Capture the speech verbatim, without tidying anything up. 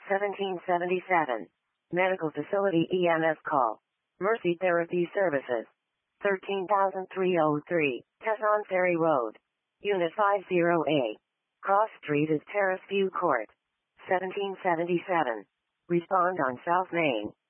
seventeen seventy-seven. Medical Facility E M S call. Mercy Therapy Services. thirteen thousand three hundred three, Tesson Ferry Road. Unit fifty A. Cross Street is Terrace View Court. seventeen seventy-seven. Respond on South Main.